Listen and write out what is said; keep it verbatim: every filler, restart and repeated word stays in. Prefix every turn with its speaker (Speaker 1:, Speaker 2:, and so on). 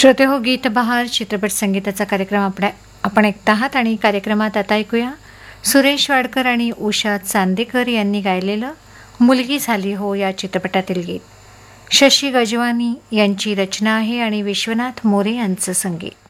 Speaker 1: श्रोते हो, गीत बहार चित्रपट संगीताचा कार्यक्रम आपल्या आपण ऐकत आहात आणि कार्यक्रमात आता ऐकूया सुरेश वाडकर आणि उषा चांदेकर यांनी गायलेलं मुलगी झाली हो या चित्रपटातील गीत. शशी गजवानी यांची रचना आहे आणि विश्वनाथ मोरे यांचं संगीत.